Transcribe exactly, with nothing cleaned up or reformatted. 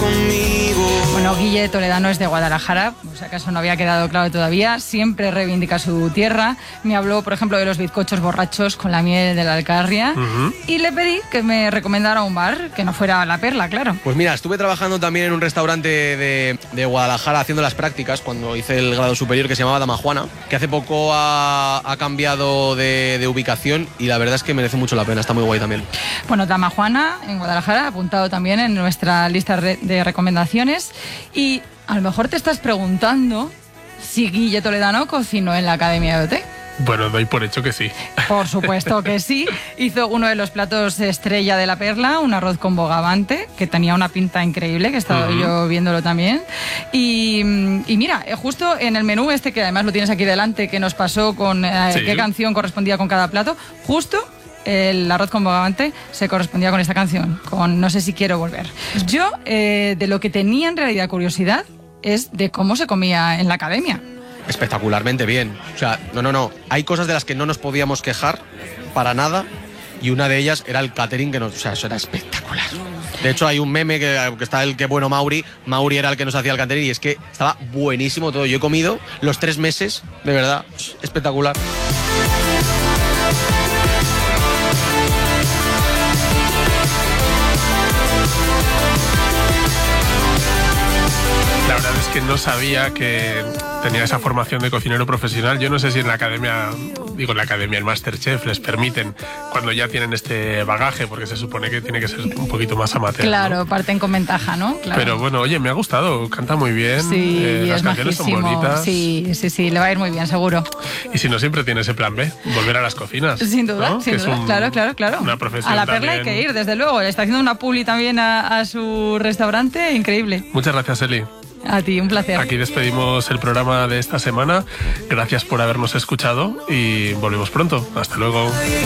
conmigo. Bueno, Guille Toledano es de Guadalajara, por si acaso no había quedado claro todavía, siempre reivindica su tierra. Me habló, por ejemplo, de los bizcochos borrachos con la miel de la Alcarria, uh-huh. y le pedí que me recomendara un bar que no fuera La Perla, claro. Pues mira, estuve trabajando también en un restaurante de, de Guadalajara haciendo las prácticas cuando hice el grado superior, que se llamaba Dama Juana, que hace poco ha, ha cambiado de, de ubicación y la verdad es que merece mucho la pena, está muy guay también. Bueno, Dama Juana en Guadalajara, apuntado también en nuestra lista de recomendaciones. Y a lo mejor te estás preguntando si Guille Toledano cocinó en la Academia de O T. Bueno, doy por hecho que sí. Por supuesto que sí. Hizo uno de los platos estrella de La Perla, un arroz con bogavante, que tenía una pinta increíble, que he estado uh-huh. yo viéndolo también. Y, y mira, justo en el menú este, que además lo tienes aquí delante, que nos pasó con eh, sí. qué canción correspondía con cada plato, justo el arroz con bogavante se correspondía con esta canción, con No sé si quiero volver. Yo, eh, de lo que tenía en realidad curiosidad, es de cómo se comía en la academia. Espectacularmente bien. O sea, no, no, no. Hay cosas de las que no nos podíamos quejar para nada y una de ellas era el catering, que nos, o sea, eso era espectacular. De hecho, hay un meme que, que está el que bueno Mauri. Mauri era el que nos hacía el catering y es que estaba buenísimo todo. Yo he comido los tres meses, de verdad, espectacular. La verdad es que no sabía que tenía esa formación de cocinero profesional. Yo no sé si en la academia, digo en la academia, el Masterchef les permiten cuando ya tienen este bagaje, porque se supone que tiene que ser un poquito más amateur. Claro, ¿no? Parten con ventaja, ¿no? Claro. Pero bueno, oye, me ha gustado, canta muy bien, sí, eh, las es canciones majísimo. Son bonitas. Sí, sí, sí, le va a ir muy bien, seguro. Y si no, siempre tiene ese plan B, volver a las cocinas. Sin duda, ¿no? sin que duda, es un, claro, claro, claro. Una profesión a La Perla también... hay que ir, desde luego. Le está haciendo una publi también a, a su restaurante, increíble. Muchas gracias, Eli. A ti, un placer. Aquí despedimos el programa de esta semana. Gracias por habernos escuchado y volvemos pronto. Hasta luego.